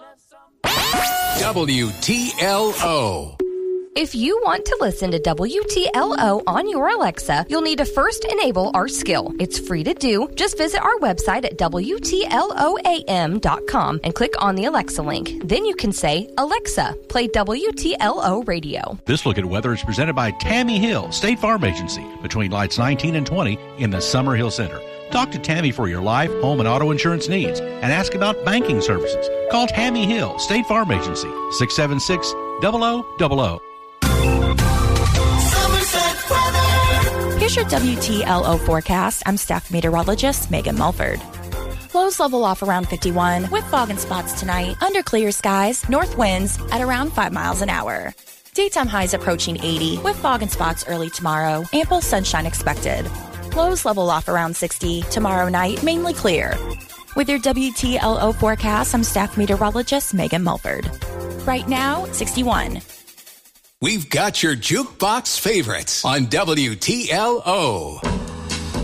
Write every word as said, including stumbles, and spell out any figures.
W T L O. If you want to listen to W T L O on your Alexa, you'll need to first enable our skill. It's free to do. Just visit our website at W T L O A M dot com and click on the Alexa link. Then you can say, Alexa, play W T L O radio. This Look at Weather is presented by Tammy Hill, State Farm Agency, between lights nineteen and twenty in the Summerhill Center. Talk to Tammy for your life, home, and auto insurance needs and ask about banking services. Call Tammy Hill, State Farm Agency, six seven six, zero zero zero zero. Here's your W T L O forecast. I'm staff meteorologist Megan Mulford. Lows level off around fifty-one with fog and spots tonight. Under clear skies, north winds at around five miles an hour. Daytime highs approaching eighty with fog and spots early tomorrow. Ample sunshine expected. Lows level off around sixty. Tomorrow night, mainly clear. With your W T L O forecast, I'm staff meteorologist Megan Mulford. Right now, sixty-one. We've got your jukebox favorites on W T L O.